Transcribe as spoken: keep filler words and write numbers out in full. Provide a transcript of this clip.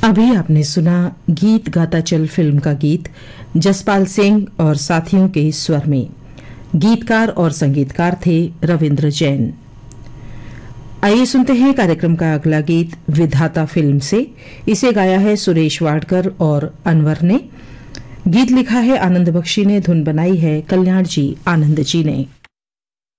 अभी आपने सुना गीत गाता चल फिल्म का गीत जसपाल सिंह और साथियों के स्वर में। गीतकार और संगीतकार थे रविंद्र जैन। आइए सुनते हैं कार्यक्रम का अगला गीत विधाता फिल्म से। इसे गाया है सुरेश वाडकर और अनवर ने। गीत लिखा है आनंद बख्शी ने, धुन बनाई है कल्याण जी आनंद जी ने।